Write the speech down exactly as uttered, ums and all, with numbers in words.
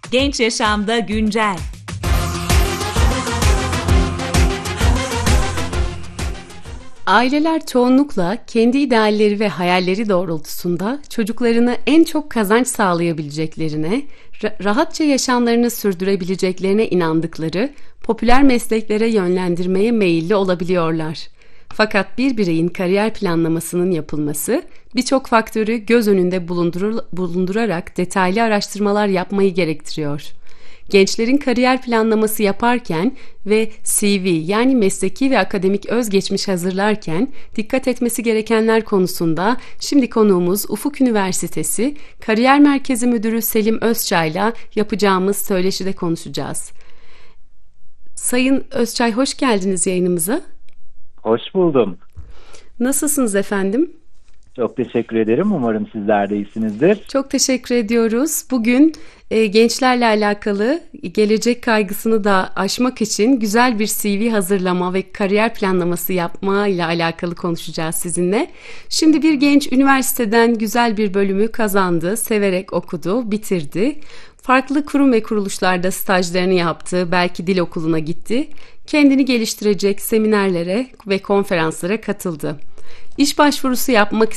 Genç Yaşamda Güncel. Aileler çoğunlukla kendi idealleri ve hayalleri doğrultusunda çocuklarını en çok kazanç sağlayabileceklerine, ra- rahatça yaşamlarını sürdürebileceklerine inandıkları popüler mesleklere yönlendirmeye meyilli olabiliyorlar. Fakat bir bireyin kariyer planlamasının yapılması, birçok faktörü göz önünde bulundur- bulundurarak detaylı araştırmalar yapmayı gerektiriyor. Gençlerin kariyer planlaması yaparken ve C V yani mesleki ve akademik özgeçmiş hazırlarken dikkat etmesi gerekenler konusunda şimdi konuğumuz Ufuk Üniversitesi Kariyer Merkezi Müdürü Selim Özçay'la yapacağımız söyleşide konuşacağız. Sayın Özçay, hoş geldiniz yayınımıza. Hoş buldum. Nasılsınız efendim? Çok teşekkür ederim. Umarım sizler de iyisinizdir. Çok teşekkür ediyoruz. Bugün e, gençlerle alakalı gelecek kaygısını da aşmak için güzel bir C V hazırlama ve kariyer planlaması yapma ile alakalı konuşacağız sizinle. Şimdi bir genç üniversiteden güzel bir bölümü kazandı, severek okudu, bitirdi. Farklı kurum ve kuruluşlarda stajlarını yaptı, belki dil okuluna gitti. Kendini geliştirecek seminerlere ve konferanslara katıldı. İş başvurusu yapmak